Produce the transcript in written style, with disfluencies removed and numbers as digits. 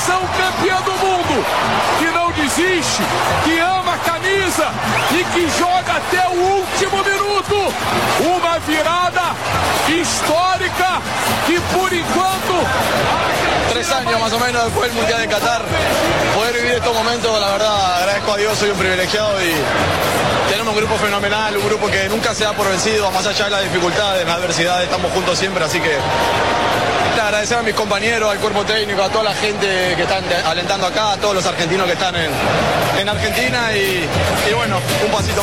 seleção campeã do mundo, que não desiste, que ama a camisa e que joga até o último minuto. Uma virada histórica que por enquanto... 3 años más o menos después del Mundial de Qatar, poder vivir estos momentos, la verdad agradezco a Dios, soy un privilegiado y tenemos un grupo fenomenal, un grupo que nunca se da por vencido, más allá de las dificultades, de las adversidades, estamos juntos siempre, así que agradecer a mis compañeros, al cuerpo técnico, a toda la gente que están alentando acá, a todos los argentinos que están en Argentina y bueno, un pasito